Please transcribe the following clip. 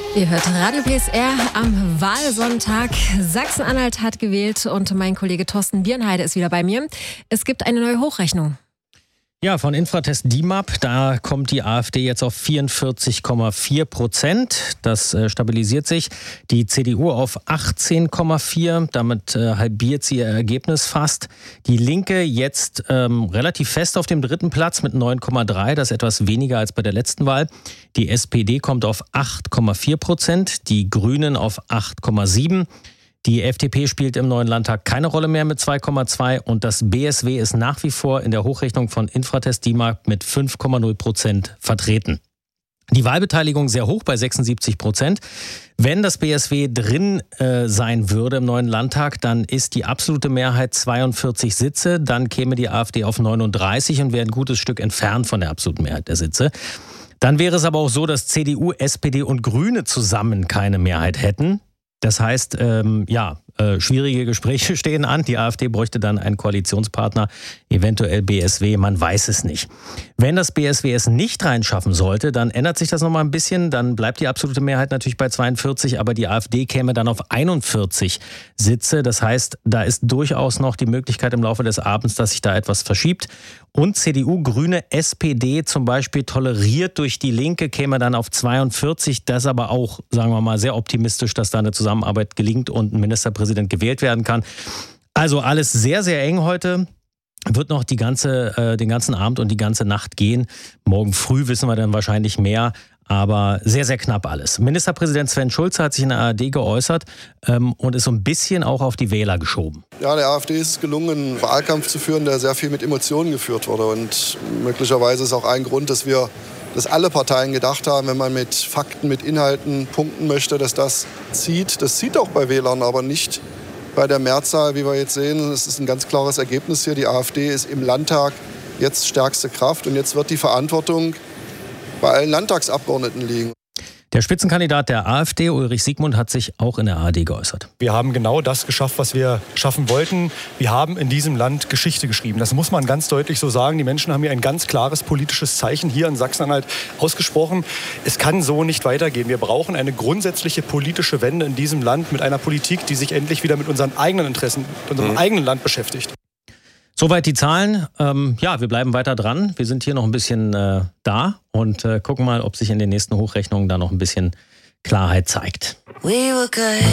Ihr hört Radio PSR am Wahlsonntag. Sachsen-Anhalt hat gewählt und mein Kollege Thorsten Birnheide ist wieder bei mir. Es gibt eine neue Hochrechnung. Ja, von Infratest DIMAP, da kommt die AfD jetzt auf 44,4%. Das stabilisiert sich. Die CDU auf 18,4%. Damit halbiert sie ihr Ergebnis fast. Die Linke jetzt relativ fest auf dem dritten Platz mit 9,3%. Das ist etwas weniger als bei der letzten Wahl. Die SPD kommt auf 8,4%. Die Grünen auf 8,7%. Die FDP spielt im neuen Landtag keine Rolle mehr mit 2,2% und das BSW ist nach wie vor in der Hochrechnung von Infratest DIMAP mit 5,0% vertreten. Die Wahlbeteiligung sehr hoch bei 76%. Wenn das BSW drin sein würde im neuen Landtag, dann ist die absolute Mehrheit 42 Sitze. Dann käme die AfD auf 39 und wäre ein gutes Stück entfernt von der absoluten Mehrheit der Sitze. Dann wäre es aber auch so, dass CDU, SPD und Grüne zusammen keine Mehrheit hätten. Das heißt, schwierige Gespräche stehen an. Die AfD bräuchte dann einen Koalitionspartner, eventuell BSW, man weiß es nicht. Wenn das BSW es nicht reinschaffen sollte, dann ändert sich das nochmal ein bisschen. Dann bleibt die absolute Mehrheit natürlich bei 42, aber die AfD käme dann auf 41 Sitze. Das heißt, da ist durchaus noch die Möglichkeit im Laufe des Abends, dass sich da etwas verschiebt. Und CDU, Grüne, SPD zum Beispiel toleriert durch die Linke, käme dann auf 42. Das ist aber auch, sagen wir mal, sehr optimistisch, dass da eine Zusammenarbeit gelingt und ein Ministerpräsident gewählt werden kann. Also alles sehr, sehr eng heute. Wird noch den ganzen Abend und die ganze Nacht gehen. Morgen früh wissen wir dann wahrscheinlich mehr. Aber sehr, sehr knapp alles. Ministerpräsident Sven Schulze hat sich in der ARD geäußert und ist so ein bisschen auch auf die Wähler geschoben. Ja, der AfD ist es gelungen, einen Wahlkampf zu führen, der sehr viel mit Emotionen geführt wurde. Und möglicherweise ist auch ein Grund, dass alle Parteien gedacht haben, wenn man mit Fakten, mit Inhalten punkten möchte, dass das zieht. Das zieht auch bei Wählern, aber nicht bei der Mehrzahl, wie wir jetzt sehen. Es ist ein ganz klares Ergebnis hier. Die AfD ist im Landtag jetzt stärkste Kraft und jetzt wird die Verantwortung bei allen Landtagsabgeordneten liegen. Der Spitzenkandidat der AfD, Ulrich Siegmund, hat sich auch in der ARD geäußert. Wir haben genau das geschafft, was wir schaffen wollten. Wir haben in diesem Land Geschichte geschrieben. Das muss man ganz deutlich so sagen. Die Menschen haben hier ein ganz klares politisches Zeichen hier in Sachsen-Anhalt ausgesprochen. Es kann so nicht weitergehen. Wir brauchen eine grundsätzliche politische Wende in diesem Land mit einer Politik, die sich endlich wieder mit unseren eigenen Interessen, mit unserem eigenen Land beschäftigt. Soweit die Zahlen. Wir bleiben weiter dran. Wir sind hier noch ein bisschen da und gucken mal, ob sich in den nächsten Hochrechnungen da noch ein bisschen Klarheit zeigt.